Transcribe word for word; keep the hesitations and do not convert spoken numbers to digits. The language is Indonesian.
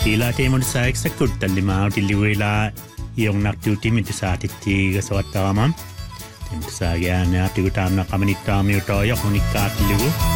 Ila temon sa eksakut talima utiliwila yung naktuti mintisati kasawat tamam. Tim sa yan na tigutam na kamanitami utoyo kunikat liwu.